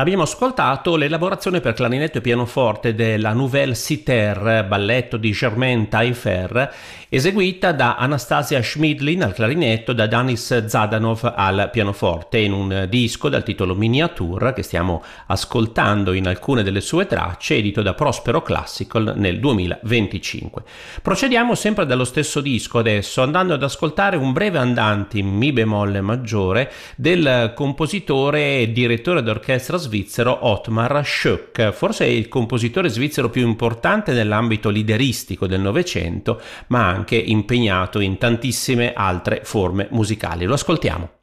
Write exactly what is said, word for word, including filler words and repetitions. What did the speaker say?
Abbiamo ascoltato l'elaborazione per clarinetto e pianoforte della Nouvelle Citer, balletto di Germaine Taillefer, eseguita da Anastasia Schmidlin al clarinetto, da Danis Zadanov al pianoforte, in un disco dal titolo Miniature che stiamo ascoltando in alcune delle sue tracce, edito da Prospero Classical nel duemilaventicinque. Procediamo sempre dallo stesso disco adesso, andando ad ascoltare un breve andante in Mi bemolle maggiore del compositore e direttore d'orchestra svizzero Ottmar Schoeck, forse il compositore svizzero più importante nell'ambito lideristico del Novecento, ma anche impegnato in tantissime altre forme musicali. Lo ascoltiamo.